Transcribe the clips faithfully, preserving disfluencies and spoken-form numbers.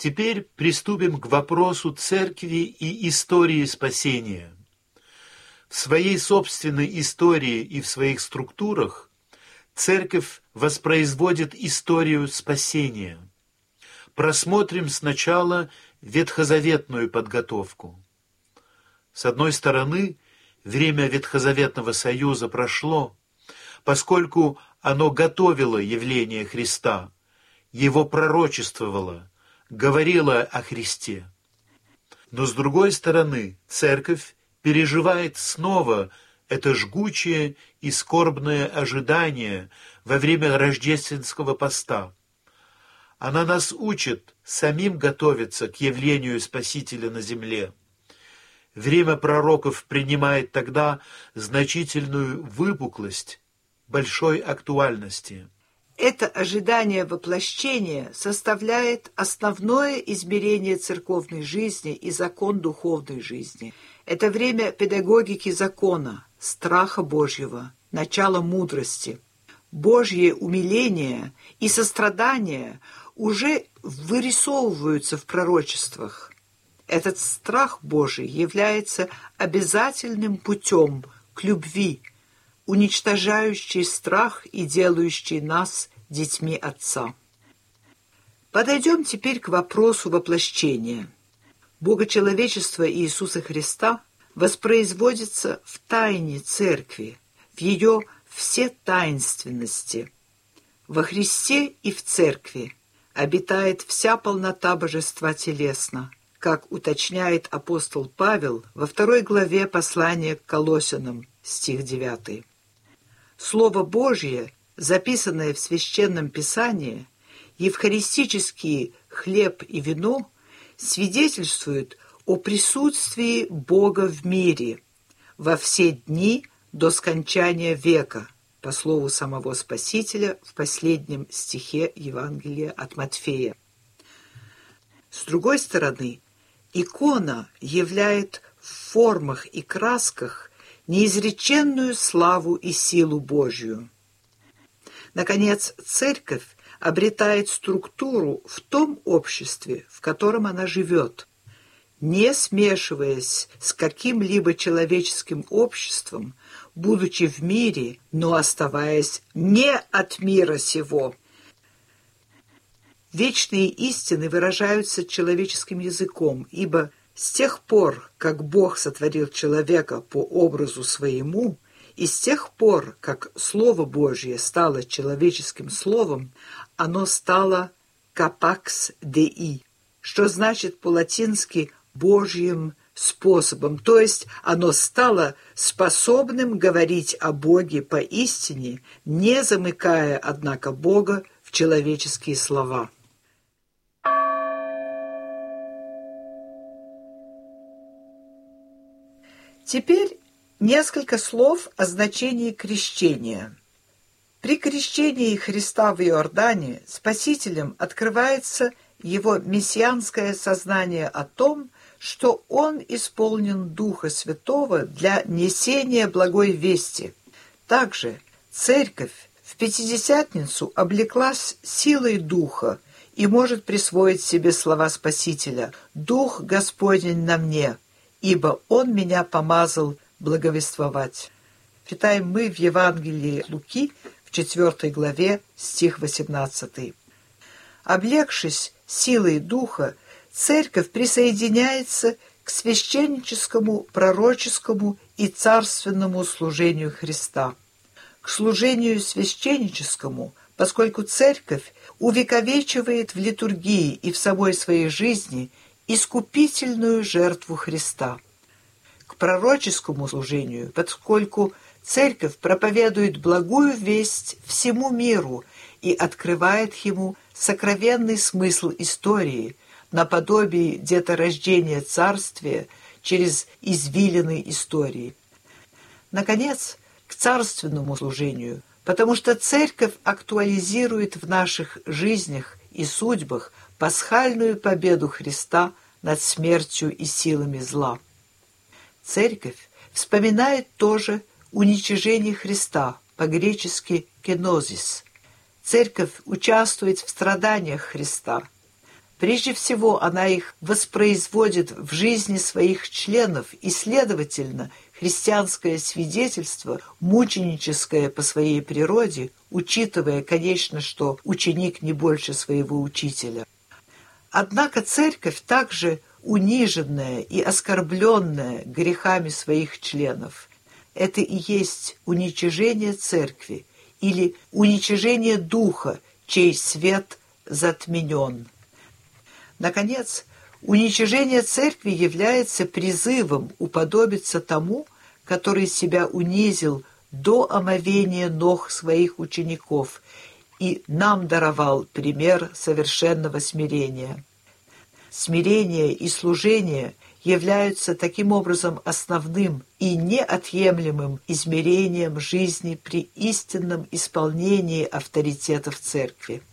Теперь приступим к вопросу церкви и истории спасения. В своей собственной истории и в своих структурах церковь воспроизводит историю спасения. Просмотрим сначала ветхозаветную подготовку. С одной стороны, время Ветхозаветного Союза прошло, поскольку оно готовило явление Христа, его пророчествовало, говорило о Христе. Но с другой стороны, церковь переживает снова это жгучее и скорбное ожидание во время рождественского поста. Она нас учит самим готовиться к явлению Спасителя на земле. Время пророков принимает тогда значительную выпуклость большой актуальности. Это ожидание воплощения составляет основное измерение церковной жизни и закон духовной жизни. Это время педагогики закона, страха Божьего, начала мудрости. Божье умиление и сострадание уже вырисовываются в пророчествах. Этот страх Божий является обязательным путем к любви, уничтожающий страх и делающий нас детьми Отца. Подойдем теперь к вопросу воплощения. Богочеловечество Иисуса Христа воспроизводится в тайне Церкви, в ее всетаинственности. Во Христе и в Церкви обитает вся полнота божества телесно, как уточняет апостол Павел во второй главе послания к Колоссянам, стих девятый. Слово Божье, записанное в Священном Писании, евхаристический хлеб и вино свидетельствуют о присутствии Бога в мире во все дни до скончания века, по слову самого Спасителя в последнем стихе Евангелия от Матфея. С другой стороны, икона являет в формах и красках неизреченную славу и силу Божью. Наконец, церковь обретает структуру в том обществе, в котором она живет, не смешиваясь с каким-либо человеческим обществом, будучи в мире, но оставаясь не от мира сего. Вечные истины выражаются человеческим языком, ибо с тех пор, как Бог сотворил человека по образу своему, и с тех пор, как Слово Божье стало человеческим словом, оно стало «капакс деи», что значит по-латински «божьим способом», то есть оно стало способным говорить о Боге поистине, не замыкая, однако, Бога в человеческие слова. Теперь несколько слов о значении крещения. При крещении Христа в Иордане Спасителем открывается его мессианское сознание о том, что он исполнен Духа Святого для несения благой вести. Также Церковь в Пятидесятницу облеклась силой Духа и может присвоить себе слова Спасителя «Дух Господень на мне, ибо Он меня помазал благовествовать». Читаем мы в Евангелии Луки в четвёртой главе, стих восемнадцатый. Облегшись силой Духа, Церковь присоединяется к священническому, пророческому и царственному служению Христа. К служению священническому, поскольку Церковь увековечивает в литургии и в самой своей жизни искупительную жертву Христа. К пророческому служению, поскольку Церковь проповедует благую весть всему миру и открывает ему сокровенный смысл истории, наподобие деторождения царствия через извилины истории. Наконец, к царственному служению, потому что Церковь актуализирует в наших жизнях и судьбах пасхальную победу Христа над смертью и силами зла. Церковь вспоминает тоже уничижение Христа, по-гречески «кенозис». Церковь участвует в страданиях Христа. Прежде всего, она их воспроизводит в жизни своих членов, и, следовательно, христианское свидетельство, мученическое по своей природе, учитывая, конечно, что ученик не больше своего учителя. Однако церковь также униженная и оскорбленная грехами своих членов. Это и есть уничижение церкви или уничижение духа, чей свет затменен. Наконец, уничижение церкви является призывом уподобиться тому, который себя унизил до омовения ног своих учеников и нам даровал пример совершенного смирения. Смирение и служение являются таким образом основным и неотъемлемым измерением жизни при истинном исполнении авторитетов церкви.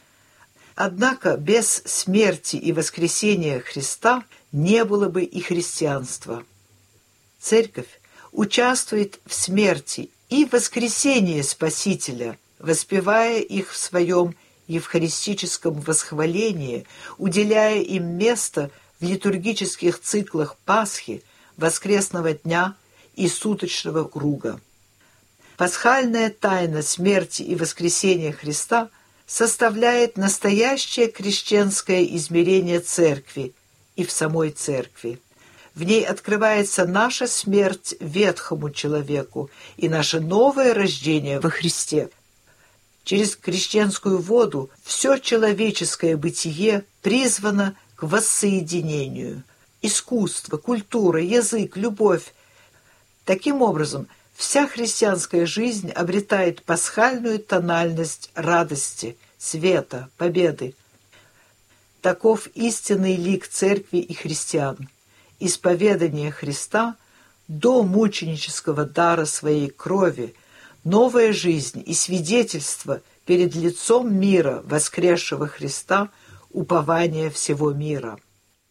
Однако без смерти и воскресения Христа не было бы и христианства. Церковь участвует в смерти и воскресении Спасителя, воспевая их в своем евхаристическом восхвалении, уделяя им место в литургических циклах Пасхи, Воскресного дня и Суточного круга. Пасхальная тайна смерти и воскресения Христа составляет настоящее крещенское измерение Церкви и в самой Церкви. В ней открывается наша смерть ветхому человеку и наше новое рождение во Христе. Через крещенскую воду все человеческое бытие призвано к воссоединению. Искусство, культура, язык, любовь. Таким образом, вся христианская жизнь обретает пасхальную тональность радости, света, победы. Таков истинный лик церкви и христиан. Исповедание Христа до мученического дара своей крови, новая жизнь и свидетельство перед лицом мира воскресшего Христа, упование всего мира.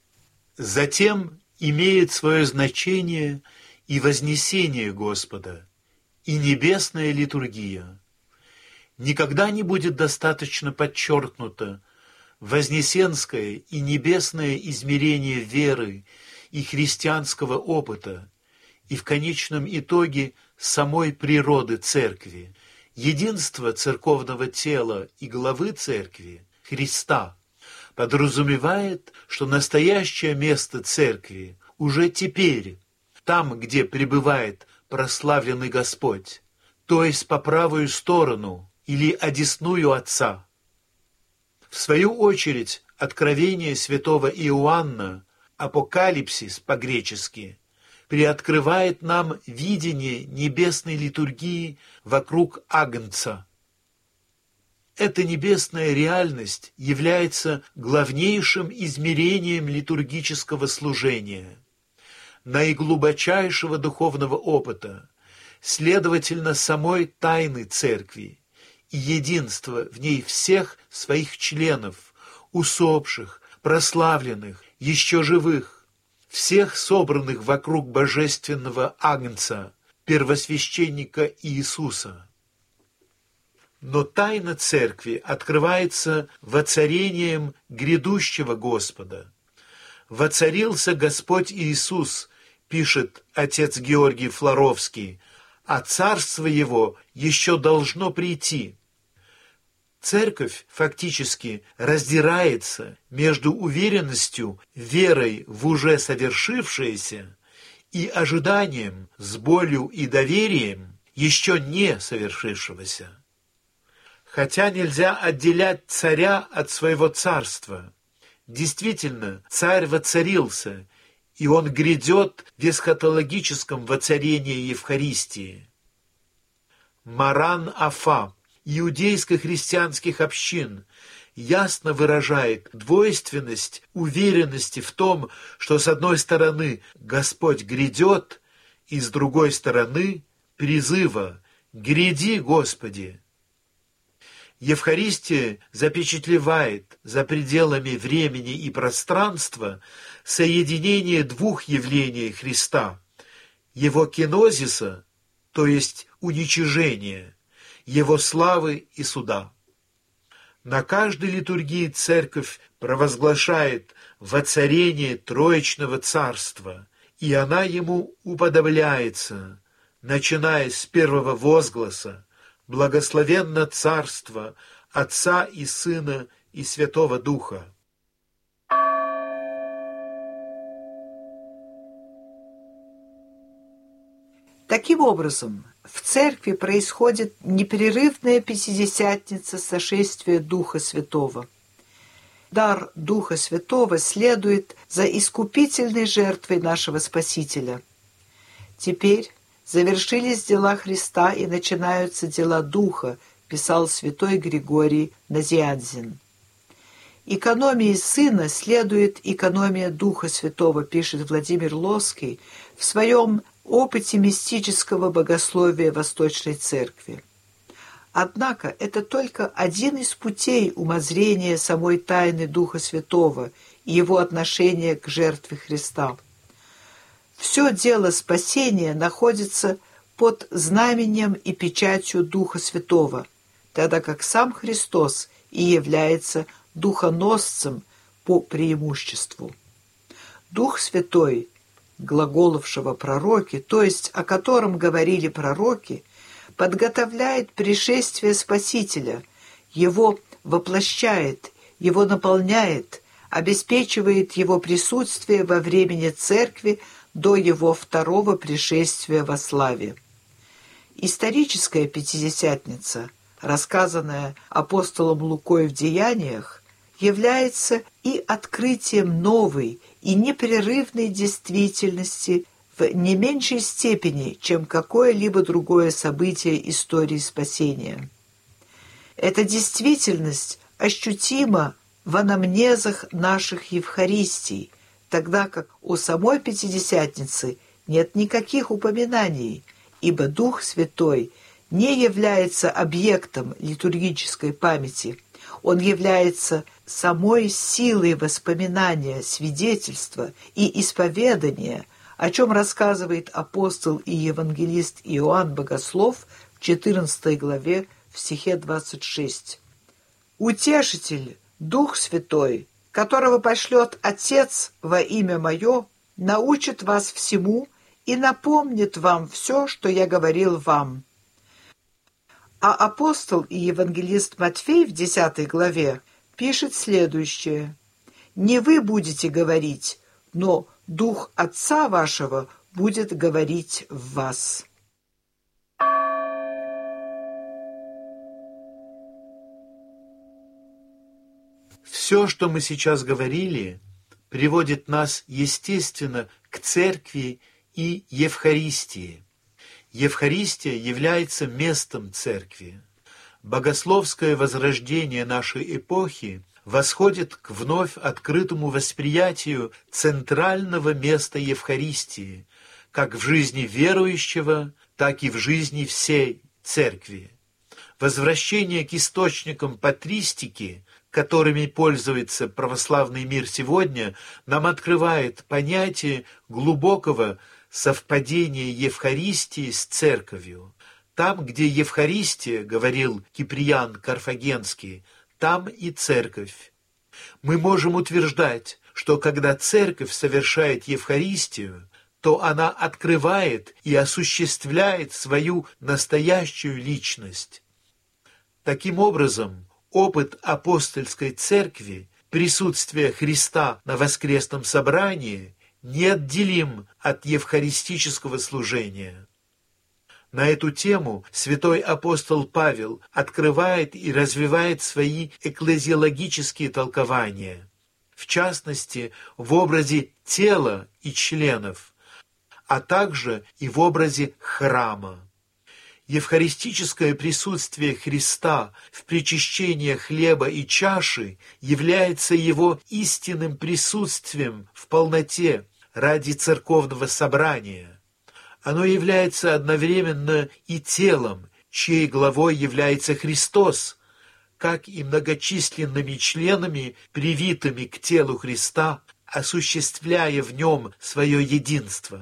Затем имеет свое значение и вознесение Господа, и небесная литургия. Никогда не будет достаточно подчеркнуто вознесенское и небесное измерение веры и христианского опыта, и в конечном итоге самой природы Церкви, единство церковного тела и главы Церкви, Христа, подразумевает, что настоящее место Церкви уже теперь, там, где пребывает прославленный Господь, то есть по правую сторону или одесную Отца. В свою очередь, откровение святого Иоанна, апокалипсис по-гречески, приоткрывает нам видение небесной литургии вокруг Агнца. Эта небесная реальность является главнейшим измерением литургического служения, наиглубочайшего духовного опыта, следовательно, самой тайны Церкви и единства в ней всех своих членов, усопших, прославленных, еще живых, всех собранных вокруг божественного Агнца, первосвященника Иисуса. Но тайна Церкви открывается воцарением грядущего Господа. «Воцарился Господь Иисус», пишет отец Георгий Флоровский, «а царство Его еще должно прийти». Церковь фактически раздирается между уверенностью, верой в уже совершившееся и ожиданием с болью и доверием еще не совершившегося. Хотя нельзя отделять царя от своего царства. Действительно, царь воцарился, и он грядет в эсхатологическом воцарении Евхаристии. Маран Афа иудейско-христианских общин ясно выражает двойственность уверенности в том, что с одной стороны Господь грядет, и с другой стороны призыва «Гряди, Господи!». Евхаристия запечатлевает за пределами времени и пространства соединение двух явлений Христа, Его кинозиса, то есть уничижения, Его славы и суда. На каждой литургии Церковь провозглашает воцарение Троичного Царства, и она ему уподобляется, начиная с первого возгласа «Благословенно Царство Отца и Сына и Святого Духа». Таким образом, в Церкви происходит непрерывная Пятидесятница сошествия Духа Святого. Дар Духа Святого следует за искупительной жертвой нашего Спасителя. Теперь завершились дела Христа и начинаются дела Духа, писал святой Григорий Назианзен. Экономии Сына следует экономия Духа Святого, пишет Владимир Лоский в своем опыте мистического богословия Восточной Церкви. Однако это только один из путей умозрения самой тайны Духа Святого и его отношения к жертве Христа. Все дело спасения находится под знаменем и печатью Духа Святого, тогда как сам Христос и является духоносцем по преимуществу. Дух Святой, глаголовшего пророки, то есть о котором говорили пророки, подготовляет пришествие Спасителя, его воплощает, его наполняет, обеспечивает его присутствие во времени Церкви до его второго пришествия во славе. Историческая Пятидесятница, рассказанная апостолом Лукой в Деяниях, является и открытием новой и непрерывной действительности в не меньшей степени, чем какое-либо другое событие истории спасения. Эта действительность ощутима в анамнезах наших Евхаристий, тогда как у самой Пятидесятницы нет никаких упоминаний, ибо Дух Святой не является объектом литургической памяти. Он является самой силой воспоминания, свидетельства и исповедания, о чем рассказывает апостол и евангелист Иоанн Богослов в четырнадцатой главе в стихе двадцать шесть. «Утешитель, Дух Святой, которого пошлет Отец во имя Мое, научит вас всему и напомнит вам все, что я говорил вам». А апостол и евангелист Матфей в десятой главе пишет следующее: «Не вы будете говорить, но Дух Отца вашего будет говорить в вас». Все, что мы сейчас говорили, приводит нас, естественно, к Церкви и Евхаристии. Евхаристия является местом Церкви. Богословское возрождение нашей эпохи восходит к вновь открытому восприятию центрального места Евхаристии, как в жизни верующего, так и в жизни всей Церкви. Возвращение к источникам патристики, которыми пользуется православный мир сегодня, нам открывает понятие глубокого совпадения Евхаристии с Церковью. Там, где Евхаристия, говорил Киприан Карфагенский, там и Церковь. Мы можем утверждать, что когда Церковь совершает Евхаристию, то она открывает и осуществляет свою настоящую личность. Таким образом, опыт апостольской Церкви, присутствие Христа на воскресном собрании, неотделим от евхаристического служения. На эту тему святой апостол Павел открывает и развивает свои экклезиологические толкования, в частности, в образе тела и членов, а также и в образе храма. Евхаристическое присутствие Христа в причащении хлеба и чаши является его истинным присутствием в полноте ради церковного собрания. Оно является одновременно и телом, чьей главой является Христос, как и многочисленными членами, привитыми к телу Христа, осуществляя в нем свое единство.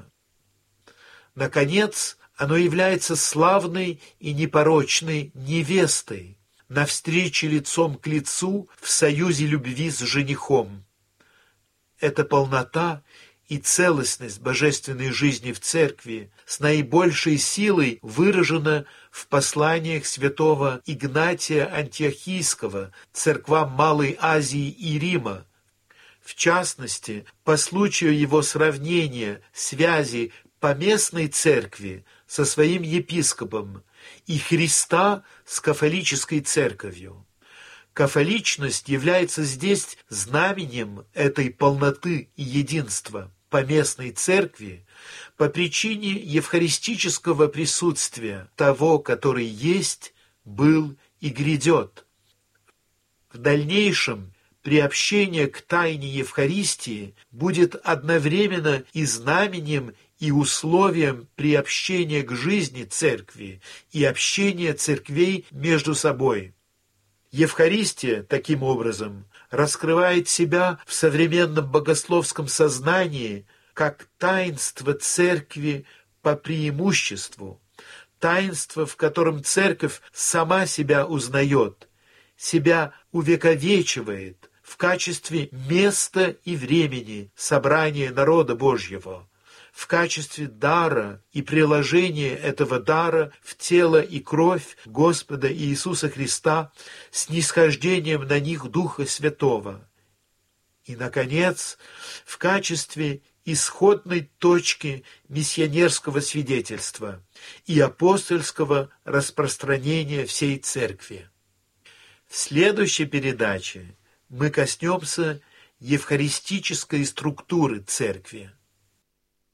Наконец, оно является славной и непорочной невестой, на встрече лицом к лицу в союзе любви с женихом. Эта полнота и целостность божественной жизни в Церкви с наибольшей силой выражена в посланиях святого Игнатия Антиохийского церквам Малой Азии и Рима, в частности, по случаю его сравнения связи поместной церкви со своим епископом и Христа с кафолической церковью. Кафоличность является здесь знаменем этой полноты и единства поместной церкви по причине евхаристического присутствия того, который есть, был и грядет. В дальнейшем приобщение к тайне Евхаристии будет одновременно и знаменем, и условием приобщения к жизни церкви и общения церквей между собой. Евхаристия, таким образом, раскрывает себя в современном богословском сознании как таинство церкви по преимуществу, таинство, в котором церковь сама себя узнает, себя увековечивает в качестве места и времени собрания народа Божьего, в качестве дара и приложения этого дара в тело и кровь Господа Иисуса Христа с нисхождением на них Духа Святого. И, наконец, в качестве исходной точки миссионерского свидетельства и апостольского распространения всей Церкви. В следующей передаче мы коснемся евхаристической структуры Церкви.